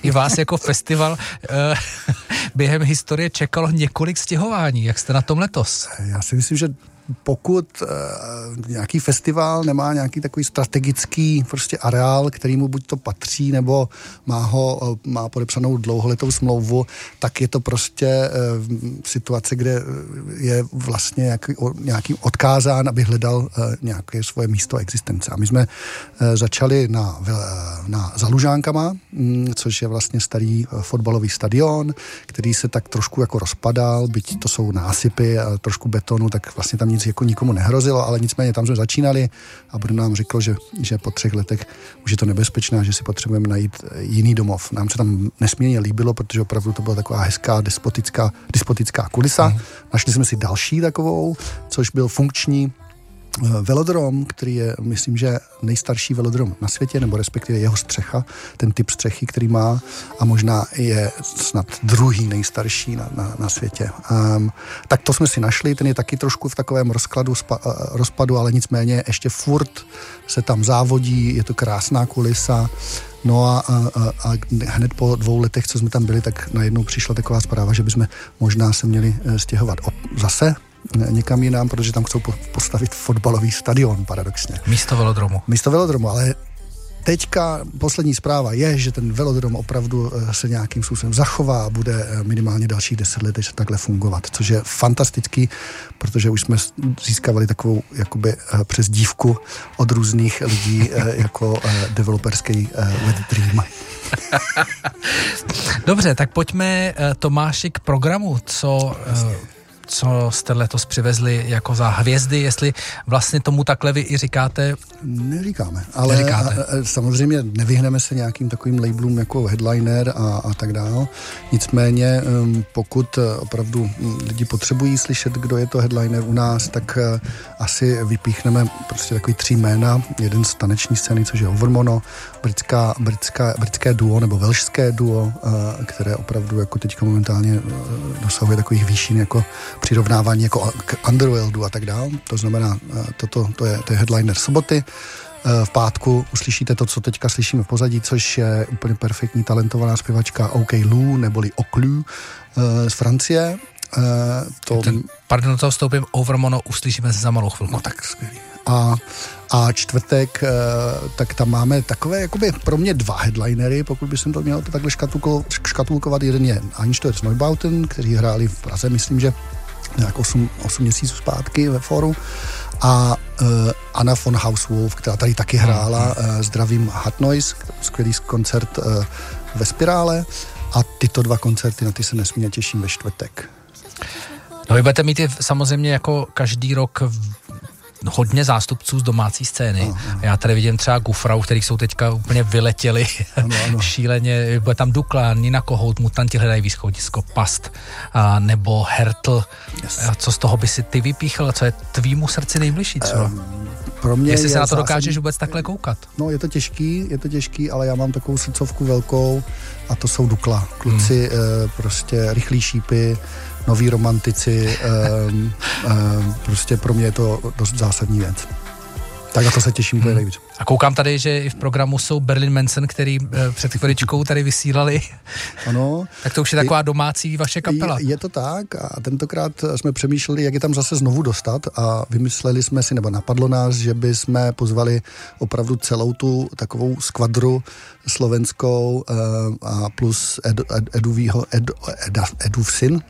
i vás jako festival během historie čekalo několik stěhování. Jak jste na tom letos? Já si myslím, že pokud nějaký festival nemá nějaký takový strategický prostě areál, kterýmu buď to patří, nebo má podepsanou dlouholetou smlouvu, tak je to prostě situace, kde je vlastně nějaký odkázán, aby hledal nějaké svoje místo existence. A my jsme začali za Lužánkama, což je vlastně starý fotbalový stadion, který se tak trošku jako rozpadal, byť to jsou násypy a trošku betonu, tak vlastně tam nic jako nikomu nehrozilo, ale nicméně tam jsme začínali a Brno nám řeklo, že po 3 letech už je to nebezpečné, že si potřebujeme najít jiný domov. Nám se tam nesmírně líbilo, protože opravdu to byla taková hezká despotická kulisa. Našli jsme si další takovou, což byl funkční velodrom, který je, myslím, že nejstarší velodrom na světě, nebo respektive jeho střecha, ten typ střechy, který má, a možná je snad druhý nejstarší na světě. Tak to jsme si našli, ten je taky trošku v takovém rozpadu, ale nicméně ještě furt se tam závodí, je to krásná kulisa. No a hned po 2 letech, co jsme tam byli, tak najednou přišla taková zpráva, že bychom možná se měli stěhovat zase někam jinam, protože tam chcou postavit fotbalový stadion, paradoxně. Místo velodromu, ale teďka poslední zpráva je, že ten velodrom opravdu se nějakým způsobem zachová a bude minimálně dalších 10 let takhle fungovat, což je fantastický, protože už jsme získávali takovou jakoby přezdívku od různých lidí jako developerský wet dream. Dobře, tak pojďme, Tomáši, k programu, co jste letos přivezli jako za hvězdy, jestli vlastně tomu takhle vy i říkáte? Neříkáme, ale samozřejmě nevyhneme se nějakým takovým labelům jako headliner a tak dál. Nicméně, pokud opravdu lidi potřebují slyšet, kdo je to headliner u nás, tak asi vypíchneme prostě takový 3 jména. Jeden z taneční scény, což je Overmono, britské duo nebo velšské duo, které opravdu jako teďka momentálně dosahuje takových výšin jako přirovnávání jako k Underworldu a tak dál. To znamená, to je headliner soboty. V pátku uslyšíte to, co teďka slyšíme v pozadí, což je úplně perfektní talentovaná zpěvačka OK Lou, neboli Oclu z Francie. Pardon, to vstoupím, Overmono uslyšíme se za malou chvilku. No tak skvělý. A čtvrtek, tak tam máme takové, jakoby pro mě 2 headlinery, pokud bych to měl to takhle škatulkovat. Jeden je Einstürz Neubauten, kteří hráli v Praze, myslím, že nějak 8 měsíců zpátky ve fóru. A Anna von Hauswolf, která tady taky hrála, zdravím Hot Noise, skvělý koncert ve Spirále. A tyto 2 koncerty, na ty se nesmírně těším ve čtvrtek. No vy budete mít samozřejmě jako každý rok hodně zástupců z domácí scény. Já tady vidím třeba Gufrau, který jsou teďka úplně vyletěli šíleně. Bude tam Dukla, Nina Kohout, Mutanti hledají východisko, Past, nebo Hertl. Yes. Co z toho by si ty vypíchl? Co je tvýmu srdci nejbližší třeba? Pro mě jestli se na to dokážeš vůbec takhle koukat. No, je to těžký, ale já mám takovou srdcovku velkou a to jsou Dukla. Kluci, prostě rychlí šípy, noví romantici, prostě pro mě je to dost zásadní věc. Tak na to se těším úplně nejvíc. A koukám tady, že i v programu jsou Berlin Manson, který před chviličkou tady vysílali. Ano. Tak to už je taková domácí vaše kapela. Je to tak a tentokrát jsme přemýšleli, jak je tam zase znovu dostat a vymysleli jsme si, nebo napadlo nás, že by jsme pozvali opravdu celou tu takovou skvadru slovenskou a plus Edův syn.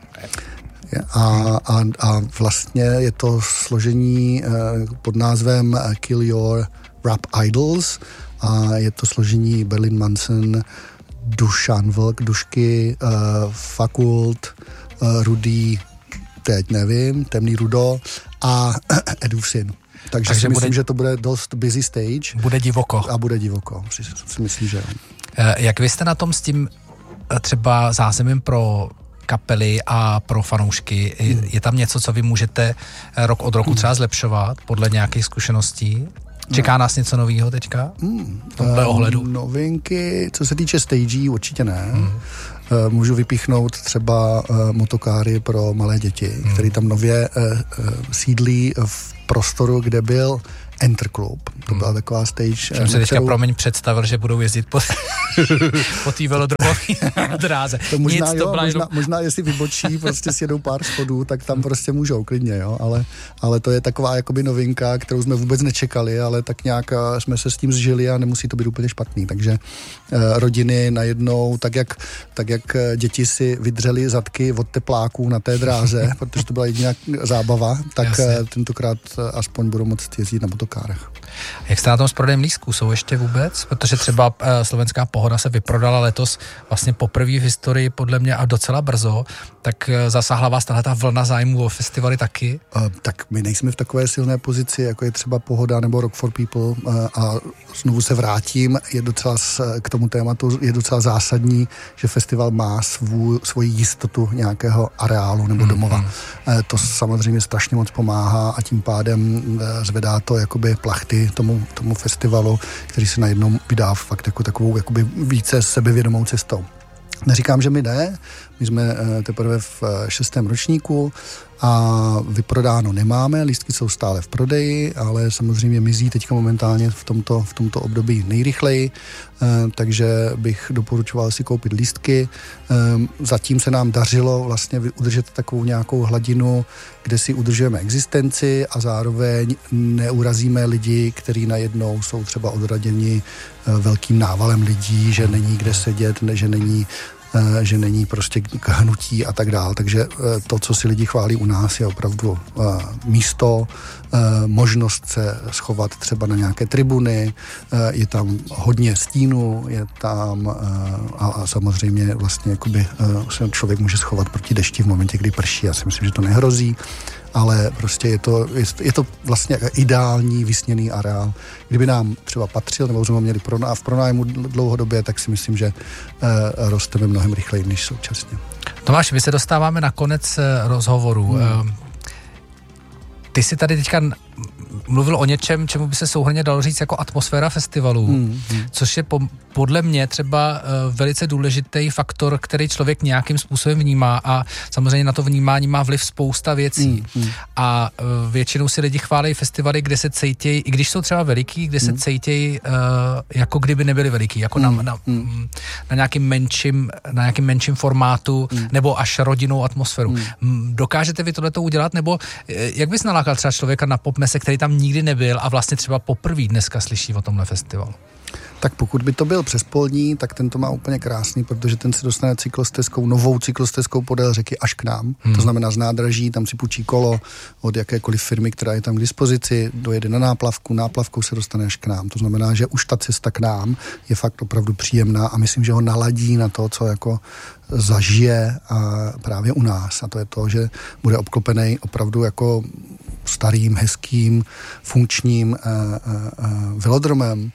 A vlastně je to složení pod názvem Kill Your Rap Idols a je to složení Berlin Manson, Dušan Vlk, Dušky, Fakult, Rudý, teď nevím, Temný Rudo a Edův syn. Takže si myslím, že to bude dost busy stage. Bude divoko. A bude divoko, si myslím, že jak vy jste na tom s tím třeba zázemím pro kapely a pro fanoušky? Je tam něco, co vy můžete rok od roku třeba zlepšovat podle nějakých zkušeností? Čeká nás něco nového teďka? V tomhle ohledu? Novinky, co se týče stagí, určitě ne. Můžu vypíchnout třeba motokáry pro malé děti, který tam nově sídlí v prostoru, kde byl Enter Club. To byla taková stage. Jsem se teďka, promiň, představil, že budou jezdit po té velodromové dráze. To možná jestli vybočí, prostě sjedou pár schodů, tak tam prostě můžou klidně, jo, ale to je taková jakoby novinka, kterou jsme vůbec nečekali, ale tak nějak jsme se s tím zžili a nemusí to být úplně špatný, takže rodiny najednou, tak jak děti si vydřeli zadky od tepláků na té dráze, protože to byla jediná zábava, tak tentokrát aspoň budou moct jezdit na motokárech. Jak jste na tom s prodejem lístků? Jsou ještě vůbec? Protože třeba Slovenská pohoda se vyprodala letos vlastně poprvé v historii podle mě a docela brzo, tak zasáhla vás tahleta vlna zájmu o festivaly taky? Tak my nejsme v takové silné pozici, jako je třeba Pohoda nebo Rock for People a znovu se vrátím, k tomu tématu je docela zásadní, že festival má svoji jistotu nějakého areálu nebo domova. To samozřejmě strašně moc pomáhá a tím pádem zvedá to jakoby plachty tomu festivalu, který se najednou vydá fakt jako takovou jakoby více sebevědomou cestou. Neříkám, že my ne, my jsme teprve v 6. ročníku a vyprodáno nemáme, lístky jsou stále v prodeji, ale samozřejmě mizí teďka momentálně v tomto období nejrychleji, takže bych doporučoval si koupit lístky. Zatím se nám dařilo vlastně udržet takovou nějakou hladinu, kde si udržujeme existenci a zároveň neurazíme lidi, kteří najednou jsou třeba odraděni velkým návalem lidí, že není kde sedět, že není prostě k hnutí a tak dál. Takže to, co si lidi chválí u nás, je opravdu místo, možnost se schovat třeba na nějaké tribuny, je tam hodně stínu, je tam a samozřejmě vlastně jakoby se člověk může schovat proti dešti v momentě, kdy prší. Já si myslím, že to nehrozí, ale prostě je to vlastně ideální vysněný areál. Kdyby nám třeba patřil, nebo jsme ho měli v pronájmu dlouhodobě, tak si myslím, že rosteme mnohem rychleji než současně. Tomáš, my se dostáváme na konec rozhovoru. Ty jsi tady teďka mluvil o něčem, čemu by se souhrnně dalo říct jako atmosféra festivalů, což je podle mě třeba velice důležitý faktor, který člověk nějakým způsobem vnímá a samozřejmě na to vnímání má vliv spousta věcí. A většinou si lidi chválí festivaly, kde se cítějí, i když jsou třeba veliký, kde se cítějí jako kdyby nebyli veliký, jako na nějakým menším formátu nebo až rodinnou atmosféru. Dokážete vy tohleto udělat, nebo jak bys nalákal třeba člověka na popmese, který tam nikdy nebyl a vlastně třeba poprvé dneska slyší o tomhle festivalu? Tak pokud by to byl přespolní, tak ten to má úplně krásný, protože ten se dostane novou cyklostezkou podél řeky až k nám. To znamená z nádraží, tam si půjčí kolo od jakékoliv firmy, která je tam k dispozici, dojede na náplavkou se dostane až k nám. To znamená, že už ta cesta k nám je fakt opravdu příjemná a myslím, že ho naladí na to, co jako zažije právě u nás. A to je to, že bude obklopený opravdu jako starým, hezkým, funkčním velodromem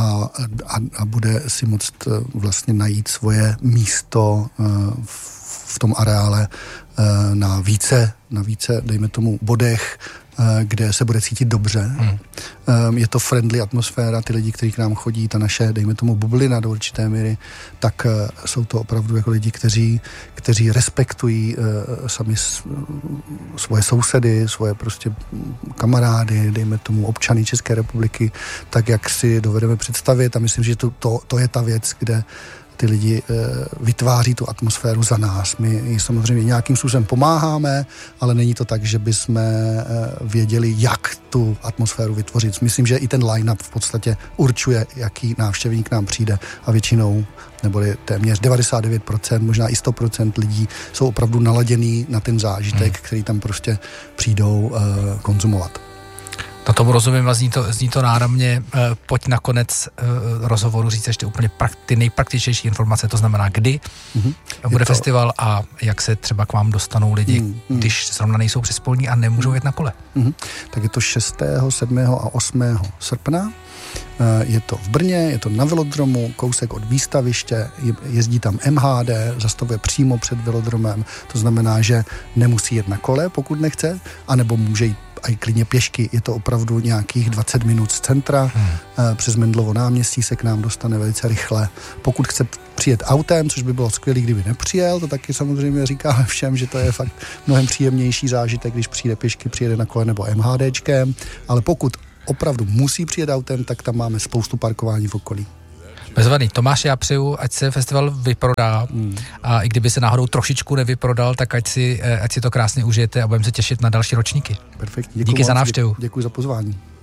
a bude si moct vlastně najít svoje místo v tom areále na více, dejme tomu, bodech, kde se bude cítit dobře. Je to friendly atmosféra, ty lidi, kteří k nám chodí, ta naše, dejme tomu, bublina do určité míry, tak jsou to opravdu jako lidi, kteří respektují sami svoje sousedy, svoje prostě kamarády, dejme tomu občany České republiky, tak jak si dovedeme představit a myslím, že to je ta věc, kde ty lidi vytváří tu atmosféru za nás. My ji samozřejmě nějakým způsobem pomáháme, ale není to tak, že bychom věděli, jak tu atmosféru vytvořit. Myslím, že i ten line-up v podstatě určuje, jaký návštěvník nám přijde a většinou, nebo téměř 99%, možná i 100% lidí jsou opravdu naladěný na ten zážitek, který tam prostě přijdou konzumovat. Na tomu rozumím a zní to náramně. Pojď na konec rozhovoru říct ještě úplně ty nejpraktičnější informace, to znamená, kdy bude festival a jak se třeba k vám dostanou lidi, když zrovna nejsou přespolní a nemůžou jet na kole. Tak je to 6., 7. a 8. srpna. Je to v Brně, je to na velodromu, kousek od výstaviště, jezdí tam MHD, zastavuje přímo před velodromem, to znamená, že nemusí jet na kole, pokud nechce, anebo může jít a i klidně pěšky. Je to opravdu nějakých 20 minut z centra, přes Mendlovo náměstí se k nám dostane velice rychle. Pokud chce přijet autem, což by bylo skvělé, kdyby nepřijel, to taky samozřejmě říkáme všem, že to je fakt mnohem příjemnější zážitek, když přijde pěšky, přijede na kole nebo MHDčkem, ale pokud opravdu musí přijet autem, tak tam máme spoustu parkování v okolí. Bezvadný. Tomáš, já přeju, ať se festival vyprodá a i kdyby se náhodou trošičku nevyprodal, tak ať si to krásně užijete a budeme se těšit na další ročníky. Perfektní. Díky za návštěvu. Děkuji za pozvání.